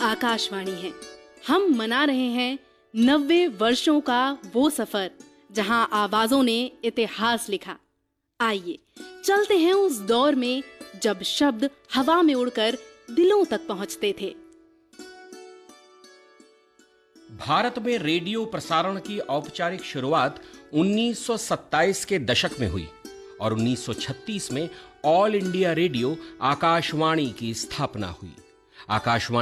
आकाशवाणी है। हम मना रहे हैं 90 वर्षों का वो सफर जहां आवाजों ने इतिहास लिखा। आइए चलते हैं उस दौर में जब शब्द हवा में उड़कर दिलों तक पहुंचते थे। भारत में रेडियो प्रसारण की औपचारिक शुरुआत 1927 के दशक में हुई और 1936 में ऑल इंडिया रेडियो आकाशवाणी की स्थापना हुई। आकाशवाणी